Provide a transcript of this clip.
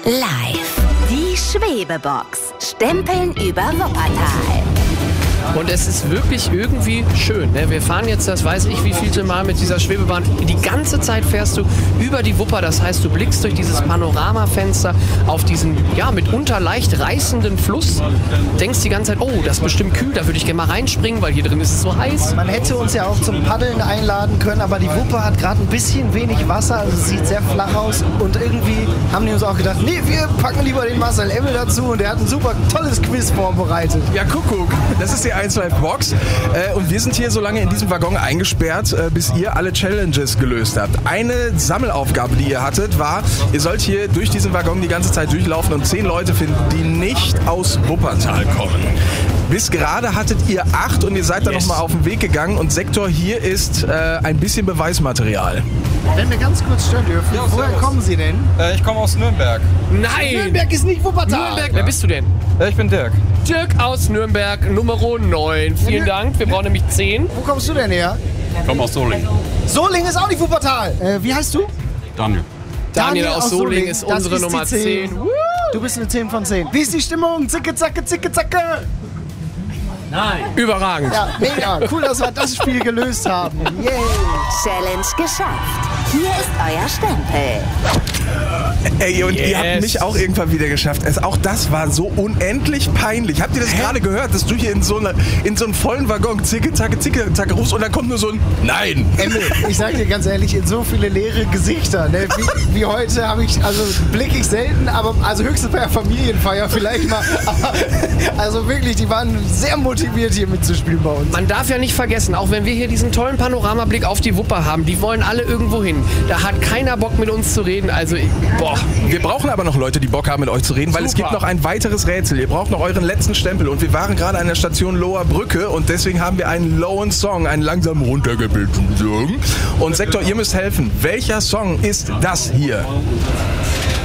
Live. Die Schwebebox. Stempeln über Wuppertal. Und es ist wirklich irgendwie schön. Ne? Wir fahren jetzt, das weiß ich, wie vielte Mal mit dieser Schwebebahn. Die ganze Zeit fährst du über die Wupper. Das heißt, du blickst durch dieses Panoramafenster auf diesen, ja, mitunter leicht reißenden Fluss. Denkst die ganze Zeit, oh, das ist bestimmt kühl, da würde ich gerne mal reinspringen, weil hier drin ist es so heiß. Man hätte uns ja auch zum Paddeln einladen können, aber die Wupper hat gerade ein bisschen wenig Wasser, also es sieht sehr flach aus. Und irgendwie haben die uns auch gedacht, nee, wir packen lieber den Marcel Emmel dazu und der hat ein super tolles Quiz vorbereitet. Ja, Kuckuck, das ist die 1-2-Box und wir sind hier so lange in diesem Waggon eingesperrt, bis ihr alle Challenges gelöst habt. Eine Sammelaufgabe, die ihr hattet, war, ihr sollt hier durch diesen Waggon die ganze Zeit durchlaufen und 10 Leute finden, die nicht aus Wuppertal kommen. Bis gerade hattet ihr 8 und ihr seid dann nochmal auf den Weg gegangen und Sektor, hier ist ein bisschen Beweismaterial. Wenn wir ganz kurz stören dürfen, woher kommen Sie denn? Ich komme aus Nürnberg. Nein! Nürnberg ist nicht Wuppertal. Nürnberg, wer bist du denn? Ich bin Dirk. Dirk aus Nürnberg, Nummer 9. Vielen Dank, wir brauchen nämlich 10. Wo kommst du denn her? Ich komme aus Solingen. Solingen ist auch nicht Wuppertal. Wie heißt du? Daniel. Daniel aus Solingen ist Das unsere ist die Nummer 10. Du bist eine 10 von 10. Wie ist die Stimmung? Zicke, zacke, zicke, zacke. Überragend. Ja, mega. Cool, dass wir das Spiel gelöst haben. Yay. Challenge geschafft. Hier ist euer Stempel. Ey, und ihr Yes. habt mich auch irgendwann wieder geschafft. Auch das war so unendlich peinlich. Habt ihr das gerade gehört, dass du hier in so einem vollen Waggon zicke, zacke rufst und dann kommt nur so ein Nein. Emmel, ich sag dir ganz ehrlich, in so viele leere Gesichter, ne? wie heute habe ich, also blicke ich selten, aber also höchstens bei der Familienfeier vielleicht mal. Aber, also wirklich, die waren sehr motiviert hier mitzuspielen bei uns. Man darf ja nicht vergessen, auch wenn wir hier diesen tollen Panoramablick auf die Wupper haben, die wollen alle irgendwo hin. Da hat keiner Bock mit uns zu reden, also boah. Wir brauchen aber noch Leute, die Bock haben, mit euch zu reden, weil es gibt noch ein weiteres Rätsel. Ihr braucht noch euren letzten Stempel und wir waren gerade an der Station Loher Brücke und deswegen haben wir einen lowen Song, einen langsam runtergebildeten Song. Und Sektor, ihr müsst helfen. Welcher Song ist das hier?